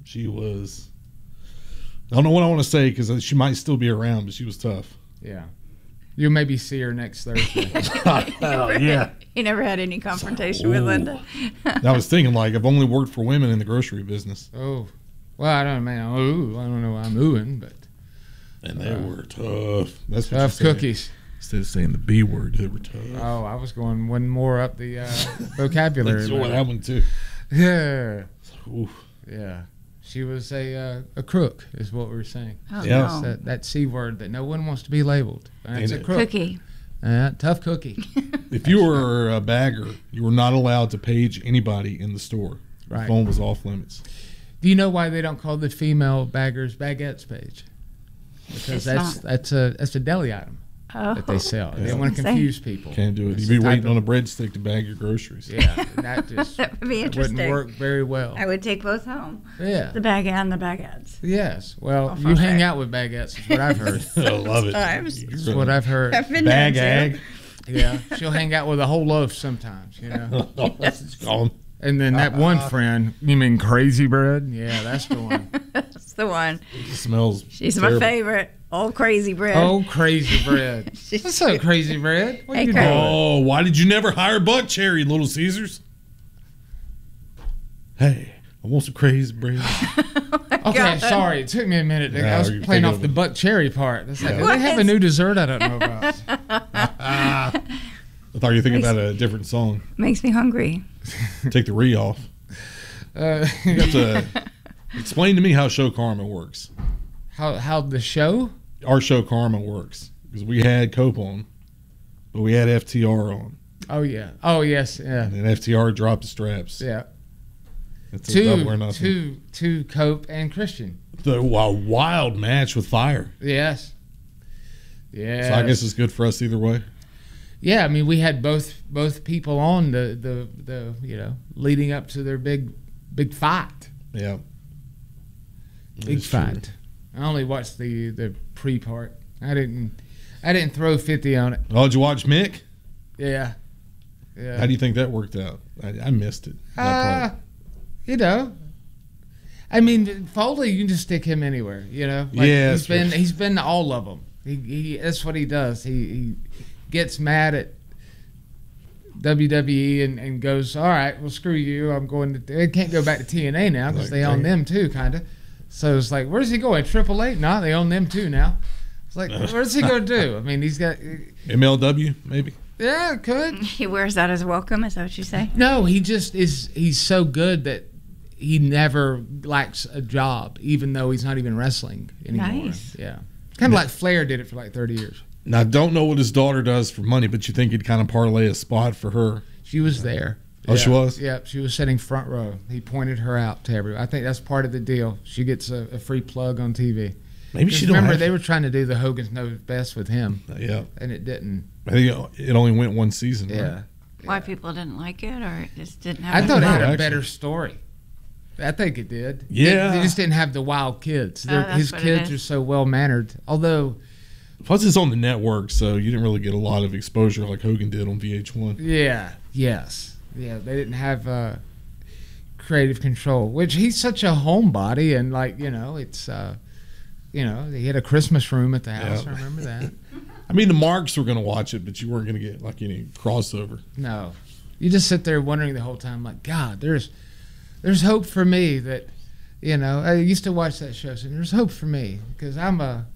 She was. I don't know what I want to say because she might still be around, but she was tough. Yeah. You'll maybe see her next Thursday. Oh, yeah. You never had any confrontation with Linda. I was thinking, like, I've only worked for women in the grocery business. Oh. Well, I don't know why I'm oohing, but. And they were tough. That's what tough cookies. Instead of saying the B word, they were tough. Oh, I was going one more up the vocabulary. That's that one, too. Yeah. Oof. Yeah. She was a crook, is what we were saying. Oh, yeah. no. That C word that no one wants to be labeled. It's a crook. Cookie. Tough cookie. If you were a bagger, you were not allowed to page anybody in the store. Right. The phone was off limits. Do you know why they don't call the female baggers baguettes page? Because that's a deli item that they sell. They don't want to confuse people. Can't do it. It's You'd be waiting on a breadstick to bag your groceries. Yeah, that just That would be interesting. wouldn't work very well. I would take both home. Yeah. The bag and the baguettes. Yes. Well, Oh, you hang perfect. out with baguettes is what I've heard. I love it. Times. That's what I've heard. I've been Bag there, too. ag. Yeah. She'll hang out with a whole loaf sometimes, you know. That's what it's called. And then that one friend, you mean Crazy Bread? Yeah, that's the one. That's the one. It smells She's terrible. my favorite. Old Crazy Bread. Oh, Crazy Bread. What's up, Crazy Bread? What Hey, you Crazy. doing? Oh, why did you never hire Buck Cherry, Little Caesars? Hey, I want some crazy bread. Okay, God. sorry. It took me a minute. Yeah, I was you're playing thinking off of the it. Buck Cherry part. That's like, Yeah. do they have a new dessert I don't know about? I thought you were thinking about a different song. Makes me hungry. Take the re off. You have to explain to me how Show Karma works. How the show? Our Show Karma works. Because we had Cope on, but we had FTR on. Oh, yeah. Oh, yes. Yeah. And then FTR dropped the straps. Yeah. It's a double or nothing. Two Cope and Christian. The wild match with Fire. Yes. Yeah. So I guess it's good for us either way. Yeah, I mean, we had both people on the leading up to their big fight. Yeah. Big That's true. fight. I only watched the pre part. I didn't throw 50 on it. Oh, did you watch Mick? Yeah. Yeah. How do you think that worked out? I missed it. That part. You know, I mean, Foley, you can just stick him anywhere. You know, Yeah, he's that's true. been to all of them. He that's what he does. He gets mad at WWE and goes, all right, well, screw you. I'm going to. They can't go back to TNA now because Like, they own dang. them too, kind of. So it's like, where's he going? AAA? No, they own them too now. It's like, what's he going to do? I mean, he's got. MLW, maybe? Yeah, could. He wears that as welcome. Is that what you say? No, he just is. He's so good that he never lacks a job, even though he's not even wrestling anymore. Nice. Yeah, kind of like Flair did it for like 30 years. Now, I don't know what his daughter does for money, but you think he'd kind of parlay a spot for her. She was there. Oh, she was? Yeah, she was sitting front row. He pointed her out to everyone. I think that's part of the deal. She gets a free plug on TV. Maybe she don't remember have they were trying to do the Hogan's Knows Best with him, Yeah. and it didn't. I think it only went one season. Yeah. Right? Why people didn't like it, or it just didn't have. I thought it had No, a actually. better story. I think it did. Yeah. They just didn't have the wild kids. that's His what it kids is. are so well mannered. Although, Plus, it's on the network, so you didn't really get a lot of exposure like Hogan did on VH1. yeah, yes, yeah, they didn't have creative control. Which he's such a homebody, and like it's he had a Christmas room at the house. Yeah. I remember that. I mean, the Marks were going to watch it, but you weren't going to get like any crossover. No, you just sit there wondering the whole time, like, God, there's hope for me that, I used to watch that show, so there's hope for me because I'm a,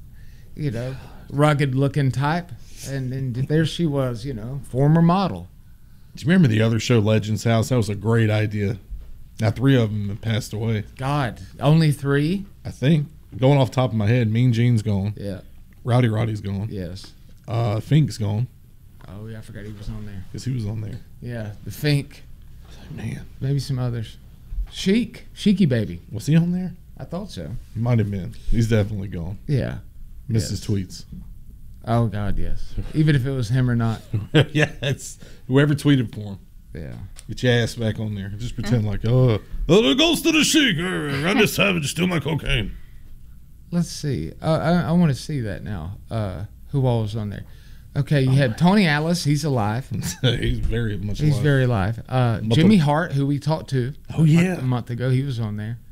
rugged looking type, and there she was, former model. Do you remember the other show, Legends House? That was a great idea. Now, 3 of them have passed away. God, only 3? I think. Going off the top of my head, Mean Gene's gone. Yeah. Rowdy Roddy's gone. Yes. Fink's gone Oh yeah, I forgot he was on there. because he was on there. Yeah, the Fink, Man, maybe some others. Sheiky Baby. was he on there? I thought so. He might have been. He's definitely gone. Yeah. Missed Yes. his tweets. Oh God, yes. Even if it was him or not. Yeah, it's whoever tweeted for him. Yeah. Get your ass back on there. Just pretend like, the ghost of the Sheik. Randy Savage stole my cocaine. Let's see. I want to see that now. Who all was on there? Okay, you had Tony Alice. He's alive. He's very much He's alive. very alive. Jimmy Hart, who we talked to Oh, yeah. a month ago, he was on there.